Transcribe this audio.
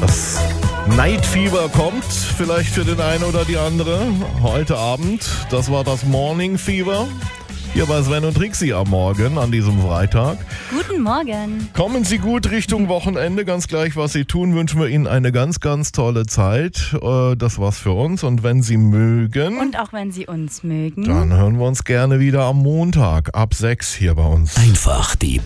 Das Night Fever kommt vielleicht für den einen oder die andere. Heute Abend, das war das Morning Fever. Hier bei Sven und Trixie am Morgen, an diesem Freitag. Guten Morgen. Kommen Sie gut Richtung Wochenende, ganz gleich, was Sie tun, wünschen wir Ihnen eine ganz, ganz tolle Zeit. Das war's für uns und wenn Sie mögen... Und auch wenn Sie uns mögen... Dann hören wir uns gerne wieder am Montag ab 6 hier bei uns. Einfach die